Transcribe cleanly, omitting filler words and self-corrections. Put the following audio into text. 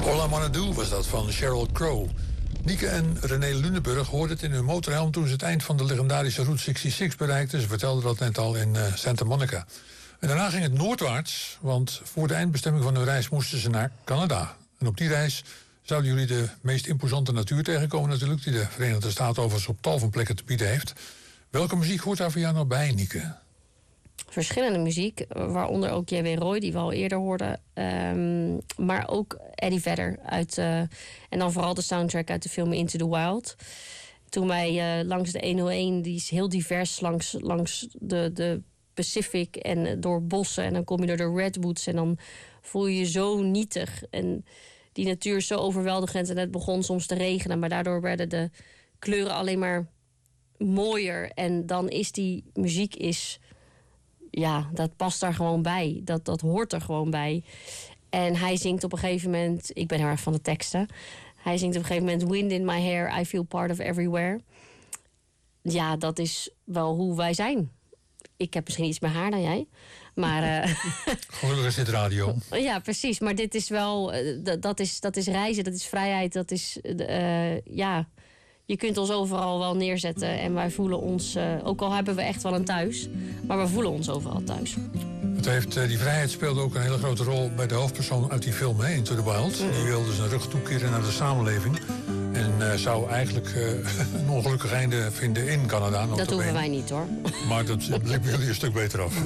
All I Wanna Do was dat van Sheryl Crow. Nieke en René Lunenburg hoorden het in hun motorhelm toen ze het eind van de legendarische Route 66 bereikten. Ze vertelden dat net al in Santa Monica. En daarna ging het noordwaarts, want voor de eindbestemming van hun reis moesten ze naar Canada. En op die reis zouden jullie de meest imposante natuur tegenkomen natuurlijk, die de Verenigde Staten overigens op tal van plekken te bieden heeft. Welke muziek hoort daar voor jou nog bij, Nieke? Verschillende muziek, waaronder ook J.W. Roy, die we al eerder hoorden. Maar ook Eddie Vedder en dan vooral de soundtrack uit de film Into the Wild. Toen wij langs de 101, die is heel divers langs de Pacific en door bossen. En dan kom je door de redwoods en dan voel je je zo nietig. En die natuur is zo overweldigend en het begon soms te regenen. Maar daardoor werden de kleuren alleen maar mooier. En dan is die muziek ja, dat past daar gewoon bij. Dat hoort er gewoon bij. En hij zingt op een gegeven moment, ik ben heel erg van de teksten. Hij zingt op een gegeven moment, Wind in my hair, I feel part of everywhere. Ja, dat is wel hoe wij zijn. Ik heb misschien iets meer haar dan jij. Maar gelukkig is dit radio. Ja, precies. Maar dit is wel, dat is reizen, dat is vrijheid. Dat is, ja, je kunt ons overal wel neerzetten. En wij voelen ons, ook al hebben we echt wel een thuis, maar we voelen ons overal thuis. Die vrijheid speelde ook een hele grote rol bij de hoofdpersoon uit die film, Into the Wild. Die wilde zijn rug toekeren naar de samenleving. En zou eigenlijk een ongelukkig einde vinden in Canada. Dat hoeven wij niet, hoor. Maar dat liep jullie een stuk beter af.